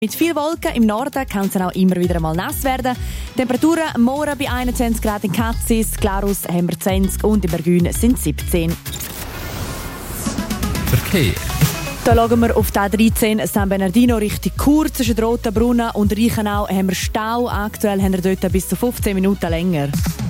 Mit viel Wolken im Norden kann es dann auch immer wieder mal nass werden. Temperaturen morgen bei 21 Grad in Katzis, Glarus haben wir 20 und in Bergün sind 17. Verkehr. Da schauen wir auf die A13 San Bernardino Richtung Chur. Zwischen Rotenbrunnen und Reichenau haben wir Stau. Aktuell haben wir dort bis zu 15 Minuten länger.